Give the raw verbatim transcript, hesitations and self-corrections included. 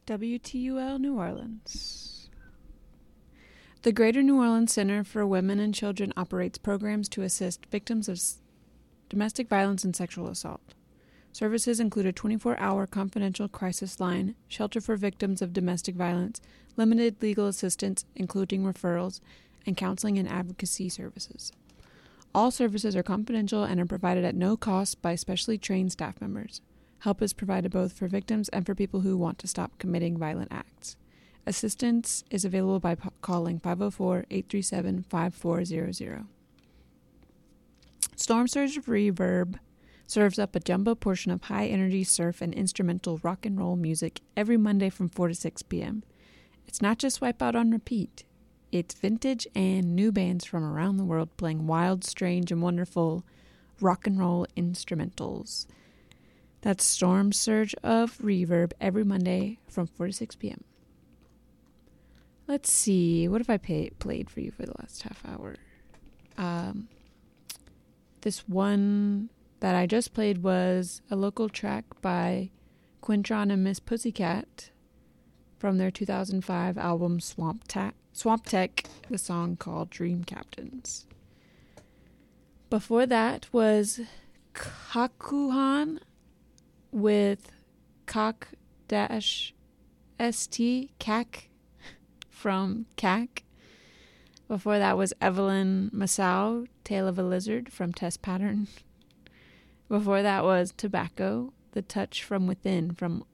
W T U L New Orleans. The Greater New Orleans Center for Women and Children operates programs to assist victims of s- domestic violence and sexual assault. Services include a twenty-four hour confidential crisis line, shelter for victims of domestic violence, limited legal assistance, including referrals, and counseling and advocacy services. All services are confidential and are provided at no cost by specially trained staff members. Help is provided both for victims and for people who want to stop committing violent acts. Assistance is available by po- calling five oh four, eight three seven, five four zero zero. Storm Surge Reverb serves up a jumbo portion of high-energy surf and instrumental rock and roll music every Monday from four to six p.m. It's not just Wipeout on repeat. It's vintage and new bands from around the world playing wild, strange, and wonderful rock and roll instrumentals. That's Storm Surge of Reverb every Monday from four to six p.m. Let's see. What have I pay- played for you for the last half hour? Um, this one that I just played was a local track by Quintron and Miss Pussycat from their two thousand five album Swamp, Ta- Swamp Tech, the song called Dream Captains. Before that was Kakuhan with Cock dash st cac from cac. Before that was Evelyn Massow, Tale of a Lizard from Test Pattern. Before that was Tobacco, The Touch from Within from